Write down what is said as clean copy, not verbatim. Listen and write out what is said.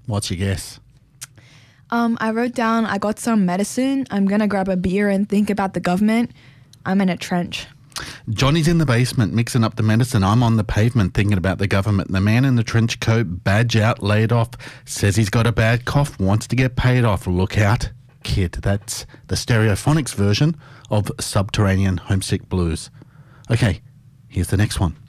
What's your guess? I wrote down, I got some medicine. I'm going to grab a beer and think about the government. I'm in a trench. Johnny's in the basement mixing up the medicine. I'm on the pavement thinking about the government. The man in the trench coat, badge out, laid off, says he's got a bad cough, wants to get paid off. Look out, kid. That's the Stereophonics version of Subterranean Homesick Blues. Okay, here's the next one.